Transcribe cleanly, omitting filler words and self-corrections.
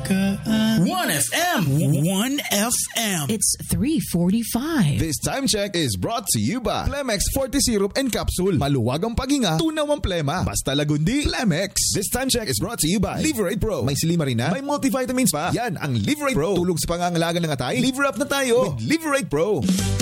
Banggaan. 1FM. 1FM. It's 3:45. This time check is brought to you by Plemex Forte Syrup and Capsule. Maluwag ang paghinga, tunaw ang plema. Basta lagundi, Plemex. This time check is brought to you by Liverate Pro. May silimarina, may multivitamins pa. Yan ang Liverate Pro. Tulog sa pangangalaga ng atay, liver up na tayo with Liverate Pro.